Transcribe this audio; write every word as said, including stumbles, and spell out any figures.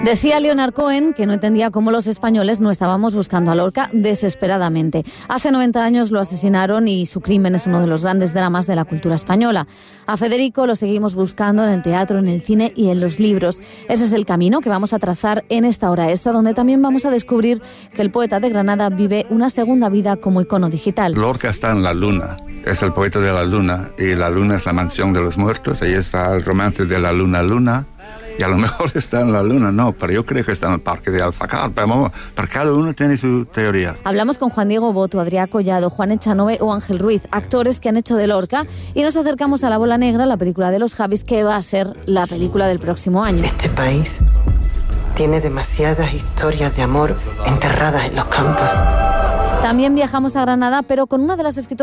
Decía Leonard Cohen que no entendía cómo los españoles no estábamos buscando a Lorca desesperadamente. Hace noventa años lo asesinaron y su crimen es uno de los grandes dramas de la cultura española. A Federico lo seguimos buscando en el teatro, en el cine y en los libros. Ese es el camino que vamos a trazar en esta hora extra, donde también vamos a descubrir que el poeta de Granada vive una segunda vida como icono digital. Lorca está en la luna. Es el poeta de la luna y la luna es la mansión de los muertos. Ahí está el romance de la luna luna. Y a lo mejor está en la luna, no, pero yo creo que está en el parque de Alfacar. Pero, vamos, pero cada uno tiene su teoría. Hablamos con Juan Diego Boto, Adrià Collado, Juan Echanove o Ángel Ruiz, actores que han hecho de Lorca, y nos acercamos a La Bola Negra, la película de los Javis, que va a ser la película del próximo año. Este país tiene demasiadas historias de amor enterradas en los campos. También viajamos a Granada, pero con una de las escritoras